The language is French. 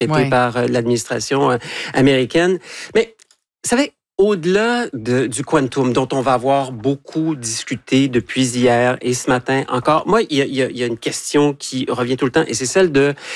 par l'administration américaine. Mais, vous savez, au-delà du quantum, dont on va avoir beaucoup discuté depuis hier et ce matin encore, moi, il y a une question qui revient tout le temps, et c'est celle de